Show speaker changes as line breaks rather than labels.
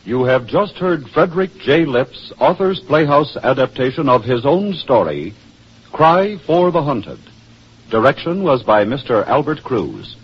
You have just heard Frederick J. Lipp's Author's Playhouse adaptation of his own story, Cry for the Hunted. Direction was by Mr. Albert Cruz.